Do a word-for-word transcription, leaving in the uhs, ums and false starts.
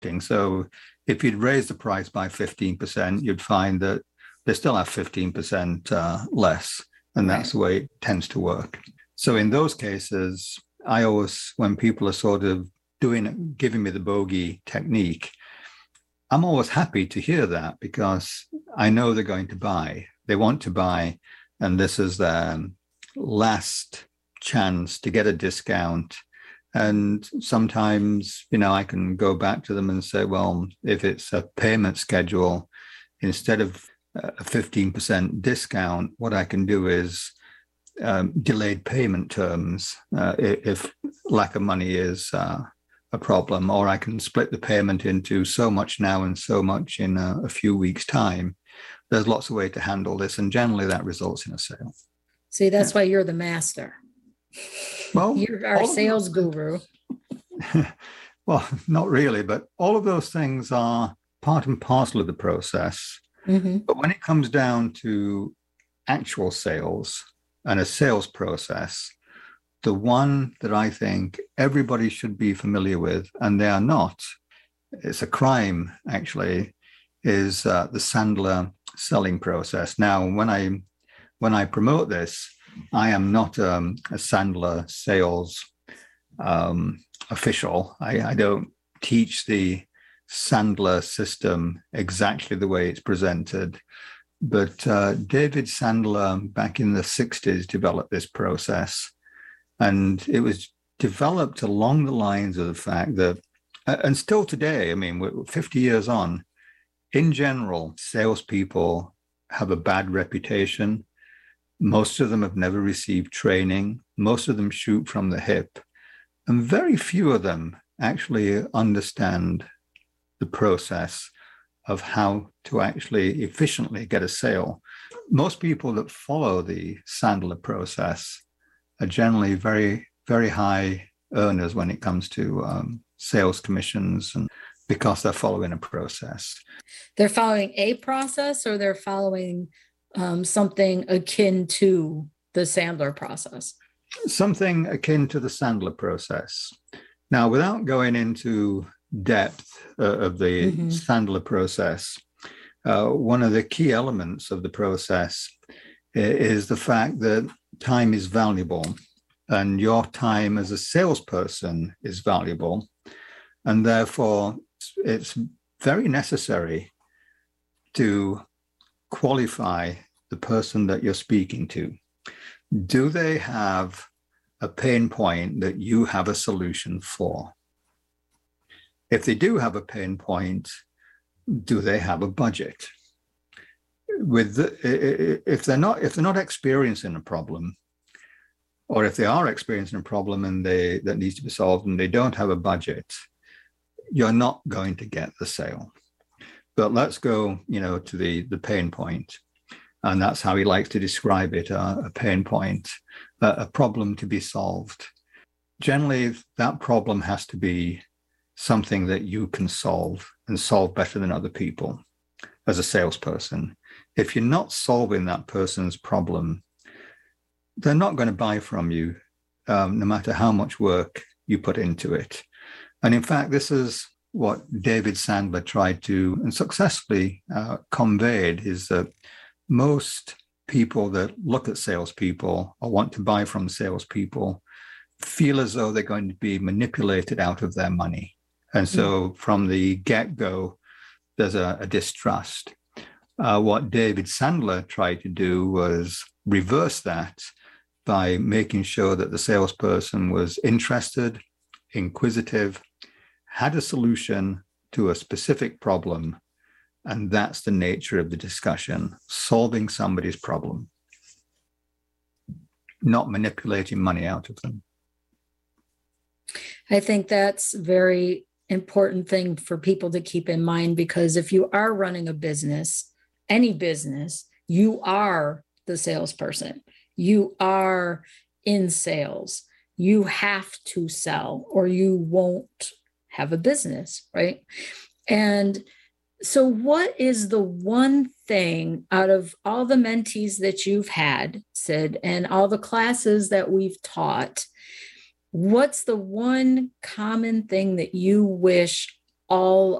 So if you'd raise the price by fifteen percent, you'd find that they still have fifteen percent uh, less. And that's right. The way it tends to work. So in those cases, I always, when people are sort of doing, giving me the bogey technique, I'm always happy to hear that because I know they're going to buy. They want to buy, and this is their last chance to get a discount. And sometimes, you know, I can go back to them and say, well, if it's a payment schedule, instead of a fifteen percent discount, what I can do is um, delayed payment terms uh, if lack of money is uh, a problem, or I can split the payment into so much now and so much in a, a few weeks' time. There's lots of ways to handle this, and generally that results in a sale. See, that's yeah. why you're the master. Well, you're our sales guru. Well, not really, but all of those things are part and parcel of the process. Mm-hmm. But when it comes down to actual sales and a sales process, the one that I think everybody should be familiar with, and they are not, it's a crime actually, is uh, the Sandler selling process. Now, when I when I promote this, I am not um, a Sandler sales um, official. I, I don't teach the Sandler system exactly the way it's presented. But uh, David Sandler back in the sixties developed this process. And it was developed along the lines of the fact that, and still today, I mean, we're fifty years on, in general, salespeople have a bad reputation. Most of them have never received training. Most of them shoot from the hip. And very few of them actually understand the process of how to actually efficiently get a sale. Most people that follow the Sandler process are generally very, very high earners when it comes to um, sales commissions, and because they're following a process. They're following a process, or they're following um, something akin to the Sandler process? Something akin to the Sandler process. Now, without going into depth uh, of the mm-hmm. Sandler process, uh, one of the key elements of the process is the fact that time is valuable, and your time as a salesperson is valuable, and therefore it's very necessary to qualify the person that you're speaking to. Do they have a pain point that you have a solution for? If they do have a pain point, do they have a budget? With the, if they're not if they're not experiencing a problem, or if they are experiencing a problem and they that needs to be solved and they don't have a budget, you're not going to get the sale. But let's go, you know, to the the pain point, and that's how he likes to describe it: uh, a pain point, uh, a problem to be solved. Generally, that problem has to be something that you can solve and solve better than other people as a salesperson. If you're not solving that person's problem, they're not going to buy from you, um, no matter how much work you put into it. And in fact, this is what David Sandler tried to and successfully uh, conveyed, is that most people that look at salespeople or want to buy from salespeople feel as though they're going to be manipulated out of their money. And so mm. from the get-go, there's a, a distrust. Uh, what David Sandler tried to do was reverse that by making sure that the salesperson was interested, inquisitive, had a solution to a specific problem, and that's the nature of the discussion: solving somebody's problem, not manipulating money out of them. I think that's very important thing for people to keep in mind, because if you are running a business, any business, you are the salesperson. You are in sales. You have to sell or you won't have a business, right? And so what is the one thing out of all the mentees that you've had, Sid, and all the classes that we've taught, what's the one common thing that you wish all